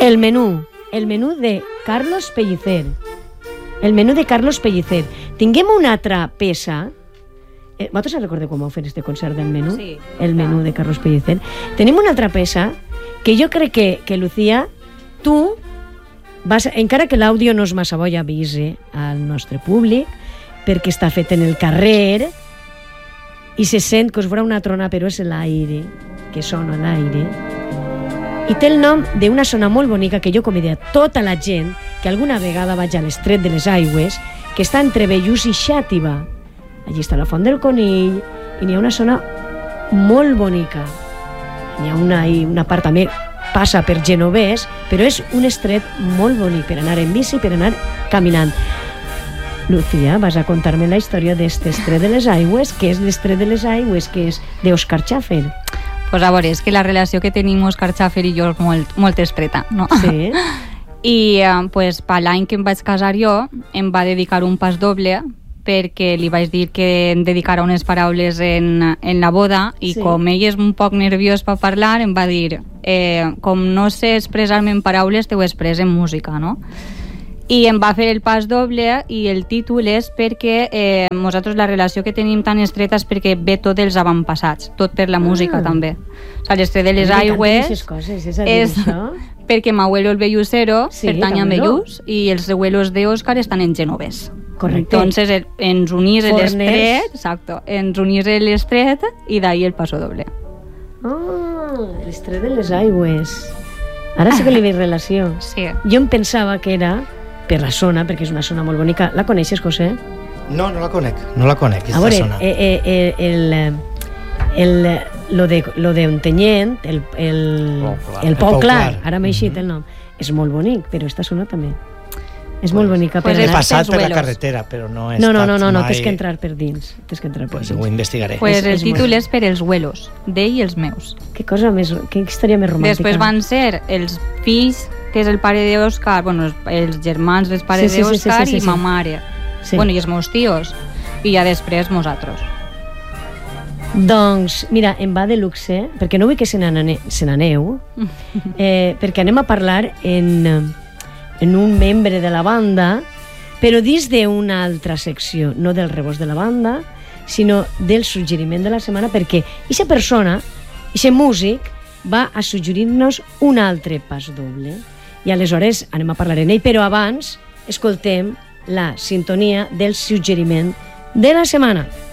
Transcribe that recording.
El menú de Carlos Pellicer. El menú de Carlos Pellicer. Tinguem una altra peça. Vosaltres recordeu com vau fer este concert del menú? Sí. El menú de Carlos Pellicer. Tenim una altra peça que jo crec que Lucía, tu vas, encara que l'àudio no és massa bo, ja avise al nostre públic, perquè està fet en el carrer i se sent que us veurà una trona, però és l'aire, que sona l'aire. I té el nom d'una zona molt bonica que jo convido a tota la gent que alguna vegada vaig a l'Estret de les Aigües, que està entre Bellús i Xàtiva. Allí està la Font del Conill i n'hi ha una zona molt bonica. N'hi ha una part també passa per Genovés, però és un estret molt bonic per anar en bici, per anar caminant. Lucía, vas a contar-me la història d'este Estret de les Aigües, que és l'Estret de les Aigües, que és d'Òscar Schaffer. Pues a veure, és que la relació que tenim Òscar Schaffer i jo és molt estreta, no? Sí. I pues, per l'any que em vaig casar jo, em va dedicar un pas doble, perquè li vaig dir que em dedicara unes paraules en la boda, i sí. Com ell és un poc nerviós per parlar, em va dir com no sé expressar-me en paraules, t'ho express en música, no? I em va fer el pas doble, i el títol és perquè nosaltres la relació que tenim tan estreta és perquè ve tot dels avantpassats, tot per la música també. O sigui, l'Estret de les Aigües és perquè m'abuelo el Bellusero pertany a Bellús i els abuelos d'Òscar estan en Genovés. Correcte. Entonces ens unís l'estret, exacto, ens unís l'estret i d'ahí el paso doble. L'Estret de les Aigües. Ara sí que li veig relació. Sí. Jo em pensava que era per la zona, perquè és una zona molt bonica. La coneixes, José? No la conec, aquesta zona. Lo de Ontinyent, el Pou Clar, ara m'ha eixit el nom, és molt bonic, però esta zona també. És molt bonica. He passat per la carretera, però no he estat mai... No, tens que entrar per dins. Ho investigaré. El títol és per els abuelos, d'ell i els meus. Que història més romàntica. Després van ser els fills, que és el pare d'Òscar, bueno, els germans dels pares d'Òscar i ma mare. Bueno, i els meus tios. I ja després nosaltres. Doncs, mira, em va de luxe, perquè no vull que se n'aneu, perquè anem a parlar en un membre de la banda, però dins d'una altra secció, no del rebost de la banda, sinó del suggeriment de la setmana, perquè aquesta persona, aquest músic, va a suggerir-nos un altre pas doble. I aleshores anem a parlar en ell, però abans escoltem la sintonia del suggeriment de la setmana.